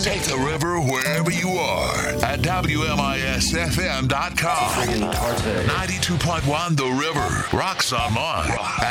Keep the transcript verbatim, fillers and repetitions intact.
Take the river wherever you are at W M I S F M dot com. ninety-two point one The River. Rocks online